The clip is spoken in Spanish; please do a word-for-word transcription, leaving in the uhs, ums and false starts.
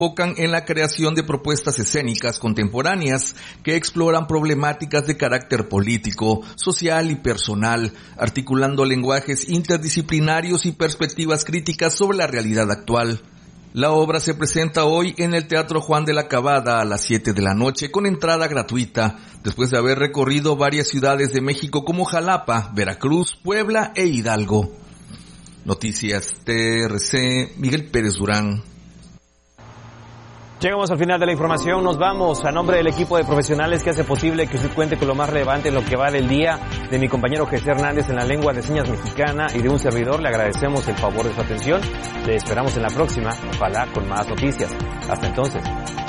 enfocan en la creación de propuestas escénicas contemporáneas que exploran problemáticas de carácter político, social y personal, articulando lenguajes interdisciplinarios y perspectivas críticas sobre la realidad actual. La obra se presenta hoy en el Teatro Juan de la Cabada a las siete de la noche con entrada gratuita, después de haber recorrido varias ciudades de México como Jalapa, Veracruz, Puebla e Hidalgo. Noticias T R C, Miguel Pérez Durán. Llegamos al final de la información, nos vamos. A nombre del equipo de profesionales que hace posible que usted cuente con lo más relevante en lo que va del día, de mi compañero José Hernández en la lengua de señas mexicana y de un servidor, le agradecemos el favor de su atención. Le esperamos en la próxima, ojalá con más noticias. Hasta entonces.